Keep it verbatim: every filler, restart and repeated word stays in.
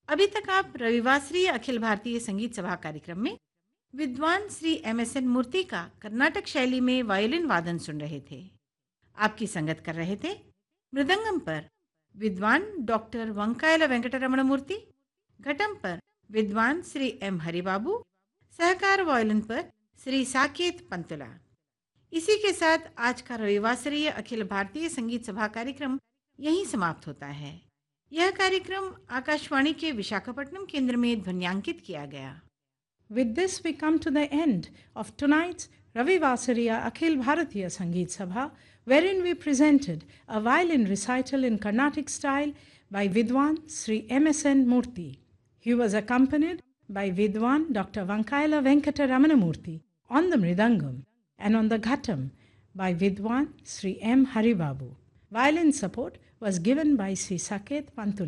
अभी तक आप रविवासरीय अखिल भारतीय संगीत सभा कार्यक्रम में विद्वान श्री एम एस एन मूर्ति का कर्नाटक शैली में वायोलिन वादन सुन रहे थे। आपकी संगत कर रहे थे मृदंगम पर विद्वान डॉक्टर वंकायला वेंकटरमण मूर्ति, घटम पर विद्वान श्री एम हरिबाबू, सहकार वायोलिन पर श्री साकेत पंतुला। इसी के साथ आज का रविवासरीय अखिल भारतीय संगीत सभा कार्यक्रम यहीं समाप्त होता है। यह कार्यक्रम आकाशवाणी के विशाखापट्टनम केंद्र में ध्वन्यांकित किया गया। With this we come to the end of tonight's Ravivasariya Akhil Bharatiya Sangeet Sabha, wherein we presented a violin recital in Carnatic style by Vidwan Sri M S N Murthy. He was accompanied by Vidwan Doctor Vankaila Venkata Ramana Murthy on the Mridangam and on the Ghatam by Vidwan Sri M Haribabu. Violin support was given by Sri Saket Pantula.